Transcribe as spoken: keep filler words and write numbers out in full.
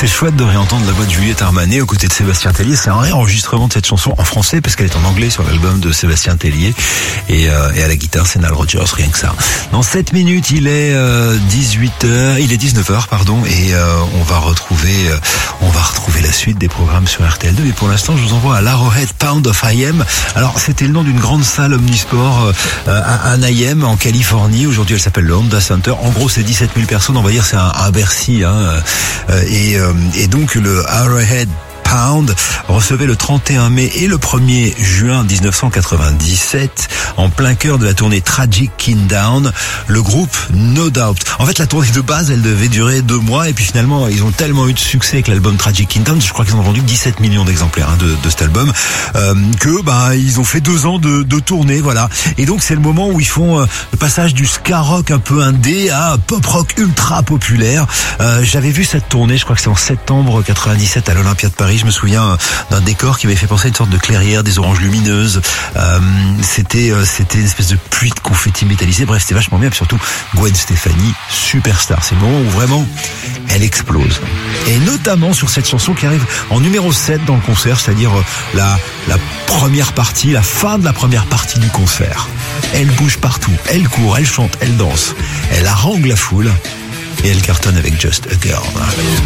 C'est chouette de réentendre la voix de Juliette Armanet aux côtés de Sébastien Tellier. C'est un réenregistrement de cette chanson en français parce qu'elle est en anglais sur l'album de Sébastien Tellier. Et, euh, et à la guitare, c'est Nile Rodgers, rien que ça. Dans sept minutes, il est euh, dix-huit heures, il est dix-neuf heures, pardon, et euh, on va retrouver, euh, on va retrouver la suite des programmes sur R T L deux. Mais pour l'instant, je vous envoie à l'Arrowhead Pound of I Am. Alors, c'était le nom d'une grande salle omnisport euh, à Anaheim, en Californie. Aujourd'hui, elle s'appelle le Honda Center. En gros, c'est dix-sept mille personnes. On va dire c'est un, un Bercy, hein. Euh, et, euh, et donc le Arrowhead Pound recevait le trente et un mai et le premier juin dix-neuf cent quatre-vingt-dix-sept, en plein cœur de la tournée Tragic Kingdown, le groupe No Doubt. En fait, la tournée de base, elle devait durer deux mois, et puis finalement, ils ont tellement eu de succès avec l'album Tragic Kingdown, je crois qu'ils ont vendu dix-sept millions d'exemplaires hein, de, de cet album, euh, que bah ils ont fait deux ans de, de tournée, voilà. Et donc c'est le moment où ils font euh, le passage du ska rock un peu indé à pop rock ultra populaire. Euh, j'avais vu cette tournée, je crois que c'est en septembre quatre-vingt-dix-sept à l'Olympia de Paris. Je me souviens d'un décor qui m'avait fait penser à une sorte de clairière, des oranges lumineuses. Euh, c'était, euh, c'était une espèce de pluie de confettis métallisés. Bref, c'était vachement bien. Et puis surtout, Gwen Stefani, superstar. C'est le moment où vraiment elle explose. Et notamment sur cette chanson qui arrive en numéro sept dans le concert, c'est-à-dire la, la première partie, la fin de la première partie du concert. Elle bouge partout, elle court, elle chante, elle danse, elle harangue la foule et elle cartonne avec Just a Girl.